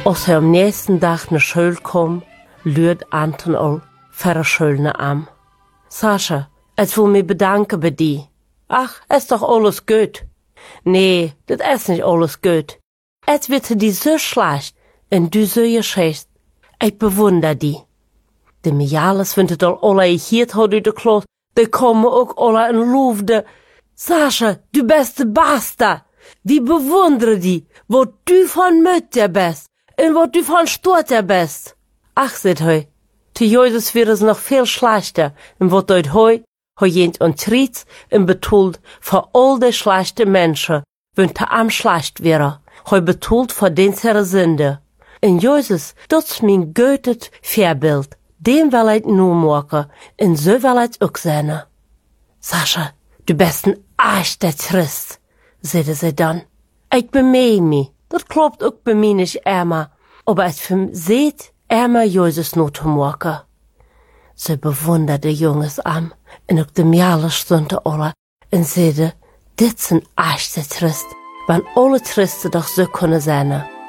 Als hij am nächsten dag naar school kwam, luid Anton al voor de schulne am. Sascha, ik wil me bedanken bij die. Ach, is toch alles goed? Nee, dat is niet alles goed. Het wird die zo schlecht en du zo geschicht. Ik bewonder die. De Mialis vindt het al alle hier had uit de klas. Die komen ook alle in loofde. Sascha, du bist de beste. Die bewonderen die, wat du van Mutter bist en wat du van Stotter bist. Ach, zegt hij, te Jezus wird es noch viel schlechter en wat uit hij jent ontriet en betult voor al die schlechte Menschen, wenn te am schlecht wäre. Hij betult voor diensere Sünde. En Jezus, dat is mijn goedet Voorbeeld. Dem wil ik nu maken en zo wil ik ook zijn. Sascha, du bist een echter Christ, zeide ze dan. Ik bemee me, dat klopt ook bij mij niet immer, aber het verzeet immer Jezus nu te maken. Ze bewonderde jongens am en ook de Mialis stonden alle en zeiden, dit is een echte Christ, want alle Christen doch zo kunnen zijn.